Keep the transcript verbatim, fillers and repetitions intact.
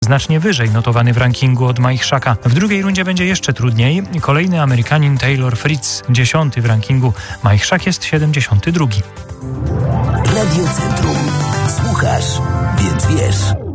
znacznie wyżej notowany w rankingu od Majchrzaka. W drugiej rundzie będzie jeszcze trudniej. Kolejny Amerykanin Taylor Fritz, dziesiąty w rankingu. Majchrzak jest siedemdziesiąty drugi. Radio Centrum. Słuchasz, więc wiesz.